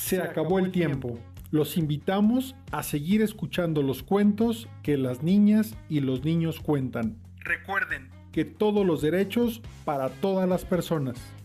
Se acabó el tiempo. Los invitamos a seguir escuchando los cuentos que las niñas y los niños cuentan. Recuerden que todos los derechos para todas las personas.